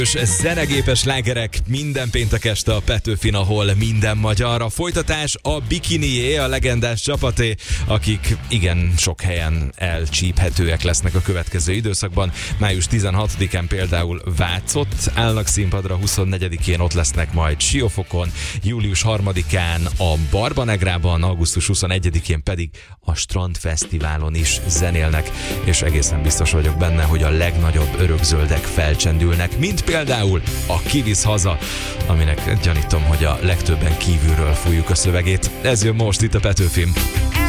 Zenegépes slágerek minden péntek este a Petőfin, ahol minden magyar. A folytatás a Bikinié, a legendás csapaté, akik igen sok helyen elcsíphetőek lesznek a következő időszakban. Május 16-án például Vácott állnak színpadra, 24-én ott lesznek majd Siófokon, július 3-án a Barbanegrában, augusztus 21-én pedig a Strandfesztiválon is zenélnek, és egészen biztos vagyok benne, hogy a legnagyobb örökzöldek felcsendülnek, mint például a Kivisz haza, aminek gyanítom, hogy a legtöbben kívülről fújjuk a szövegét. Ez jön most itt a Petőfin.